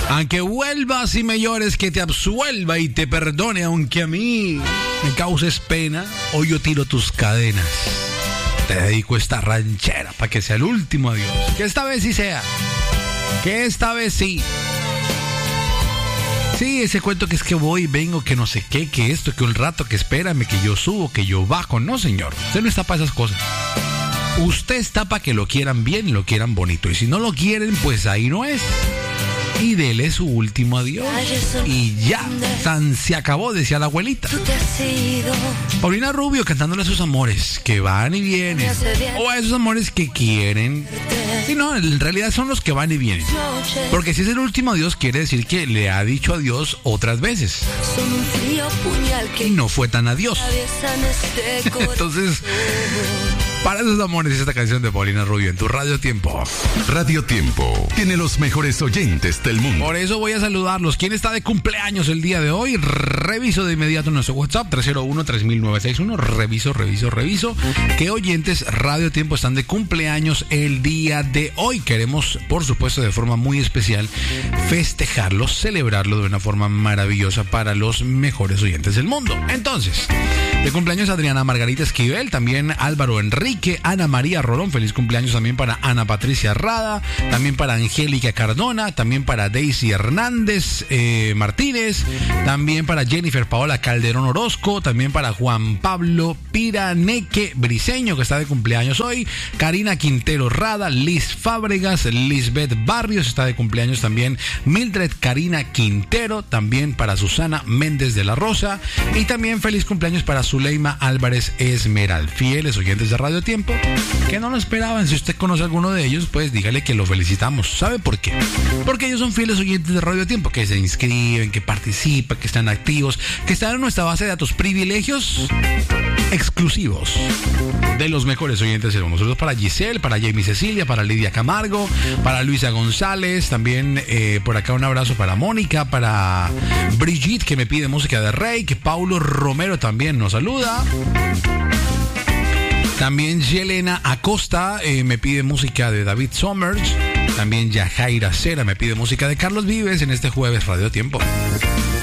Aunque vuelvas y me llores, que te absuelva y te perdone, aunque a mí me causes pena, hoy yo tiro tus cadenas. Te dedico esta ranchera para que sea el último adiós. Que esta vez sí sea. Que esta vez sí. Sí, ese cuento que es que voy, vengo, que no sé qué, que esto, que un rato, que espérame, que yo subo, que yo bajo. No, señor. Usted no está para esas cosas. Usted está para que lo quieran bien y lo quieran bonito. Y si no lo quieren, pues ahí no es. Y dele su último adiós. Y ya, tan se acabó, decía la abuelita. Paulina Rubio cantándole a sus amores que van y vienen. O a esos amores que quieren. Y no, en realidad son los que van y vienen. Porque si es el último adiós, quiere decir que le ha dicho adiós otras veces. Y no fue tan adiós. Entonces, para esos amores, esta canción de Paulina Rubio en tu Radio Tiempo. Radio Tiempo tiene los mejores oyentes del mundo. Por eso voy a saludarlos. ¿Quién está de cumpleaños el día de hoy? Reviso de inmediato nuestro WhatsApp 301-3961. Reviso. ¿Qué oyentes Radio Tiempo están de cumpleaños el día de hoy? Queremos, por supuesto, de forma muy especial, festejarlo, celebrarlo de una forma maravillosa para los mejores oyentes del mundo. Entonces, de cumpleaños Adriana Margarita Esquivel, también Álvaro Enrique, Ana María Rolón, feliz cumpleaños también para Ana Patricia Rada, también para Angélica Cardona, también para Daisy Hernández Martínez, también para Jennifer Paola Calderón Orozco, también para Juan Pablo Piraneque Briceño, que está de cumpleaños hoy, Karina Quintero Rada, Liz Fábregas, Lisbeth Barrios está de cumpleaños también, Mildred Karina Quintero, también para Susana Méndez de la Rosa, y también feliz cumpleaños para Zuleima Álvarez Esmeral, fieles oyentes de Radio Tiempo, que no lo esperaban. Si usted conoce a alguno de ellos, pues dígale que lo felicitamos. ¿Sabe por qué? Porque ellos son fieles oyentes de Radio Tiempo, que se inscriben, que participan, que están activos, que están en nuestra base de datos, privilegios exclusivos de los mejores oyentes del mundo. Saludos para Giselle, para Jamie Cecilia, para Lidia Camargo, para Luisa González, también por acá un abrazo para Mónica, para Brigitte, que me pide música de Rey, que Paulo Romero también nos saluda. También Yelena Acosta me pide música de David Summers. También Yajaira Cera me pide música de Carlos Vives en este jueves Radio Tiempo.